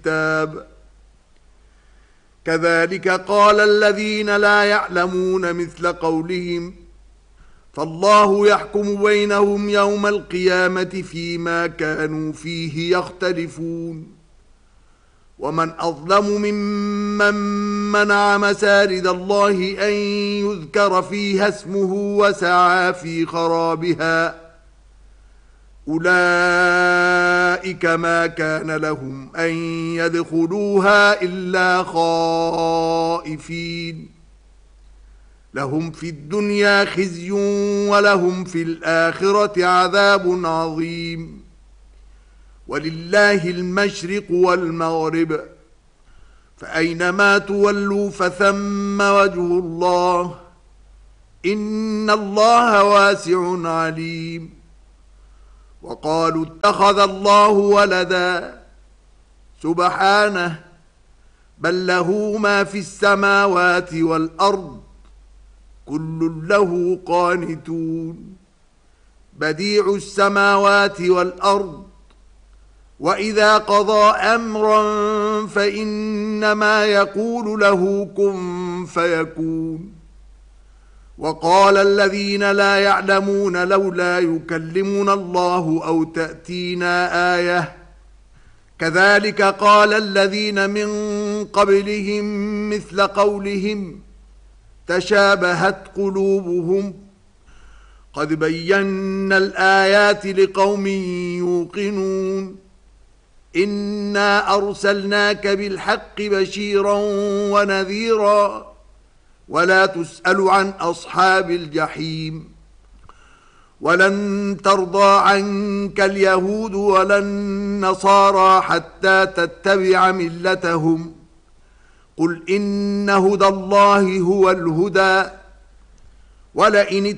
الكتاب كذلك قال الذين لا يعلمون مثل قولهم فالله يحكم بينهم يوم القيامة فيما كانوا فيه يختلفون ومن أظلم ممن منع مساجد الله أن يذكر فيها اسمه وسعى في خرابها أولئك ما كان لهم أن يدخلوها إلا خائفين لهم في الدنيا خزي ولهم في الآخرة عذاب عظيم ولله المشرق والمغرب فأينما تولوا فثم وجه الله إن الله واسع عليم وقالوا اتخذ الله ولدا سبحانه بل له ما في السماوات والأرض كل له قانتون بديع السماوات والأرض وإذا قضى أمرا فإنما يقول له كن فيكون وقال الذين لا يعلمون لولا يكلمنا الله أو تأتينا آية كذلك قال الذين من قبلهم مثل قولهم تشابهت قلوبهم قد بينا الآيات لقوم يوقنون إنا أرسلناك بالحق بشيرا ونذيرا ولا تسأل عن أصحاب الجحيم ولن ترضى عنك اليهود ولا النصارى حتى تتبع ملتهم قل إن هدى الله هو الهدى ولئن